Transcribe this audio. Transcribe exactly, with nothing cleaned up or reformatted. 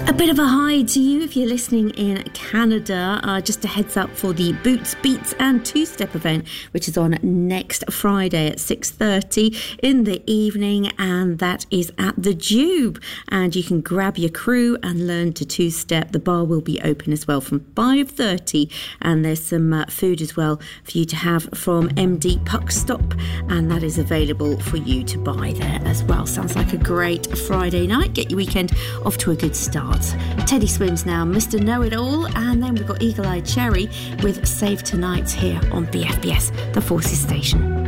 A bit of a hi to you if you're listening in Canada. Uh, just a heads up for the Boots, Beats and Two-Step event, which is on next Friday at six thirty in the evening, and that is at the Jube. And you can grab your crew and learn to two-step. The bar will be open as well from five thirty, and there's some uh, food as well for you to have from M D Puck Stop, and that is available for you to buy there as well. Sounds like a great Friday night. Get your weekend off to a good start. Teddy Swims now, Mister Know-It-All, and then we've got Eagle Eye Cherry with Save Tonight here on B F B S, the Forces Station.